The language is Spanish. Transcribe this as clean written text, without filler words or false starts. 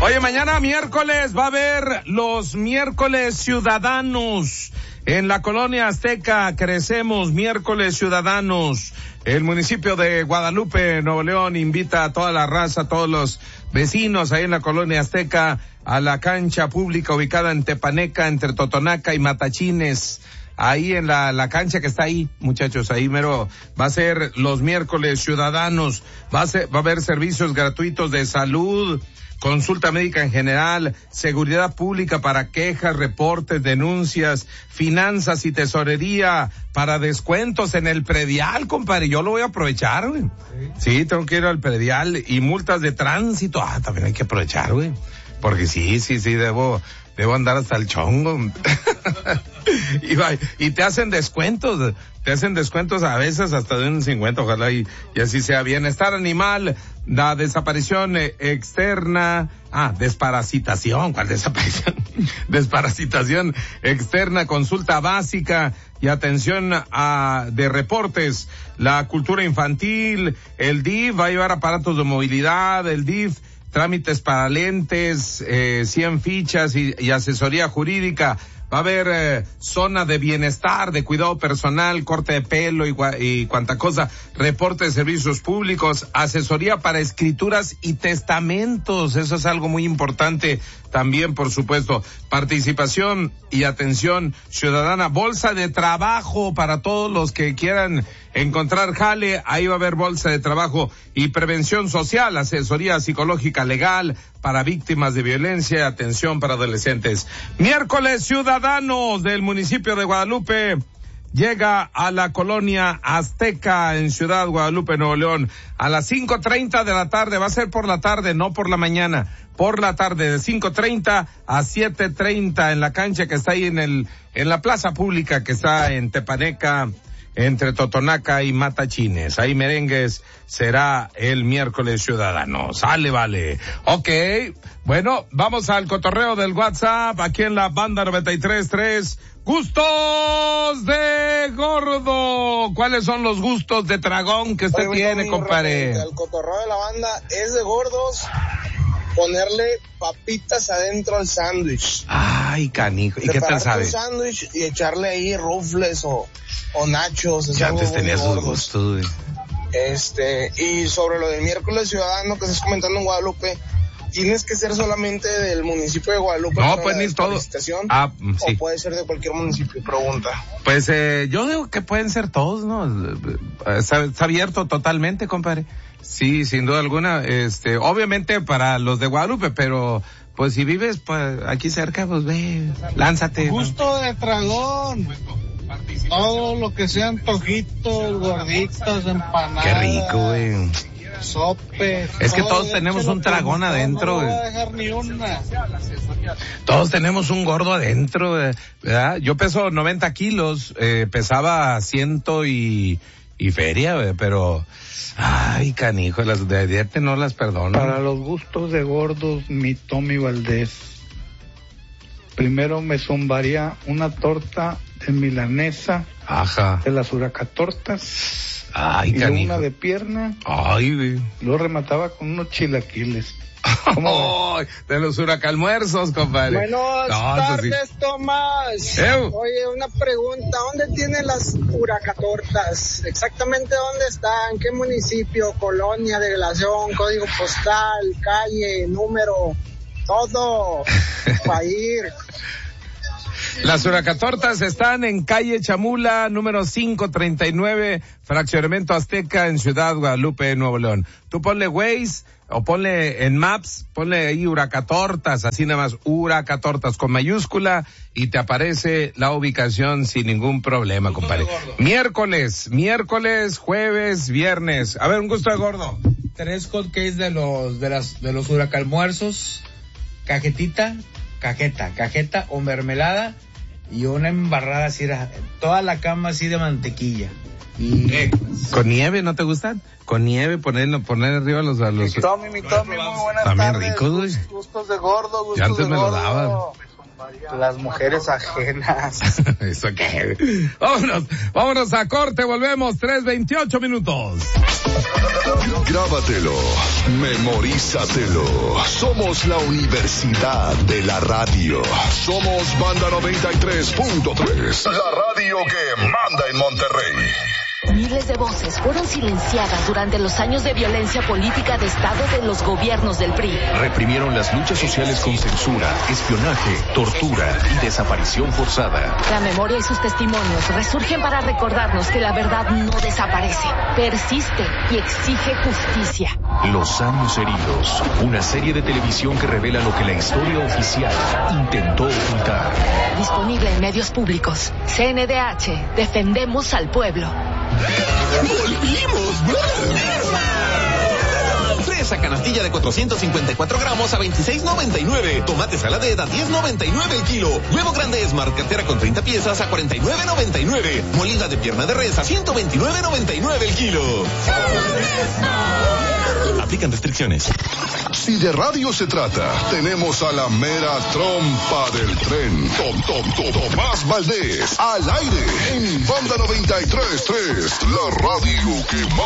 Oye, mañana miércoles va a haber los miércoles ciudadanos en la colonia Azteca. Crecemos, miércoles ciudadanos. El municipio de Guadalupe, Nuevo León, invita a toda la raza, a todos los vecinos ahí en la colonia Azteca a la cancha pública ubicada en Tepaneca, entre Totonaca y Matachines. Ahí en la cancha que está ahí, muchachos, ahí mero, va a ser los miércoles ciudadanos. Va a haber servicios gratuitos de salud, consulta médica en general, seguridad pública para quejas, reportes, denuncias, finanzas y tesorería para descuentos en el predial, compadre. Yo lo voy a aprovechar, güey. Sí, tengo que ir al predial. Y multas de tránsito, también hay que aprovechar, güey. Porque sí, debo andar hasta el chongo. Y te hacen descuentos a veces hasta de un 50, ojalá y así sea. Bienestar animal, la desaparición externa, desparasitación, ¿cuál desaparición? Desparasitación externa, consulta básica y atención de reportes, la cultura infantil, el DIF va a llevar aparatos de movilidad, el DIF, trámites para lentes, 100 fichas y asesoría jurídica. Va a haber zona de bienestar, de cuidado personal, corte de pelo y cuanta cosa, reporte de servicios públicos, asesoría para escrituras y testamentos. Eso es algo muy importante también, por supuesto. Participación y atención ciudadana, bolsa de trabajo para todos los que quieran encontrar jale. Ahí va a haber bolsa de trabajo y prevención social, asesoría psicológica legal para víctimas de violencia y atención para adolescentes. Miércoles ciudadanos del municipio de Guadalupe llega a la colonia Azteca en Ciudad Guadalupe, Nuevo León, a las 5:30 de la tarde. Va a ser por la tarde, no por la mañana. Por la tarde, de 5:30 a 7:30 en la cancha que está ahí en la plaza pública que está en Tepaneca, entre Totonaca y Matachines. Ahí merengues será el miércoles ciudadano. Sale, vale. Ok. Bueno, vamos al cotorreo del WhatsApp aquí en la banda 93.3. Gustos de gordo. ¿Cuáles son los gustos de tragón que usted tiene, compadre? El cotorreo de la banda es de gordos ponerle papitas adentro al sándwich. Ay, canijo. ¿Y qué tal sabe? Un sándwich y echarle ahí rufles o nachos. Ya antes tenía sus gustos, güey. Y sobre lo del miércoles ciudadano que estás comentando en Guadalupe, ¿tienes que ser solamente del municipio de Guadalupe? No, pues ni todo. Sí. ¿O puede ser de cualquier municipio? Pregunta. Pues yo digo que pueden ser todos, ¿no? Está abierto totalmente, compadre. Sí, sin duda alguna. Obviamente para los de Guadalupe, pero pues si vives pues aquí cerca, pues ve, lánzate. Gusto de tragón. Todo lo que sean tojitos, gorditas, empanadas. Qué rico, güey. Sopes. Es que todos tenemos un tragón adentro. No voy a dejar ni una. Todos tenemos un gordo adentro, ¿verdad? Yo peso 90 kilos, pesaba 100 y feria, pero ay, canijo, las de dieta no las perdono. Para los gustos de gordos, mi Tommy Valdés. Primero me zumbaría una torta de milanesa. Ajá. De las huracatortas. Ay, y canijo. una de pierna. Ay, güey. Lo remataba con unos chilaquiles. Oh, de los huracalmuerzos, compadre. Buenas tardes, Tomás. Oye, una pregunta, ¿dónde tienen las huracatortas? ¿Exactamente dónde están? ¿Qué municipio, colonia, delegación, código postal, calle, número, todo para ir? Las huracatortas están en calle Chamula, número 539, fraccionamiento Azteca, en Ciudad Guadalupe, Nuevo León. Tú ponle Waze o ponle en Maps, ponle ahí huracatortas, así nada más, huracatortas con mayúscula y te aparece la ubicación sin ningún problema, compadre. Miércoles, jueves, viernes. A ver, un gusto de gordo. 3 hotcakes de los huracalmuerzos, cajeta o mermelada y una embarrada así, toda la cama así de mantequilla. Y ¿con nieve no te gustan? Con nieve, poner arriba los Mi Tommy, muy buenas también tardes. Ricos, güey. Gustos de gordo, Yo antes me lo daban. Las mujeres ajenas. ¿Eso qué? Vámonos a corte, volvemos, 3:28 minutos. Grábatelo, memorízatelo. Somos la Universidad de la Radio. Somos Banda 93.3, la radio que manda en Monterrey. Miles de voces fueron silenciadas durante los años de violencia política de Estado de los gobiernos del PRI. Reprimieron las luchas sociales con censura, espionaje, tortura y desaparición forzada. La memoria y sus testimonios resurgen para recordarnos que la verdad no desaparece, persiste y exige justicia. Los años heridos, una serie de televisión que revela lo que la historia oficial intentó ocultar. Disponible en medios públicos. CNDH, defendemos al pueblo. ¡Volvimos, brother! Fresa canastilla de 454 gramos a $26.99. Tomate saladera a $10.99 el kilo. Huevo grande Smart cartera con 30 piezas a $49.99. Molida de pierna de res a $129.99 el kilo. Aplican restricciones. Si de radio se trata, tenemos a la mera trompa del tren. Tomás Valdés, al aire, en Banda 93.3, la radio que más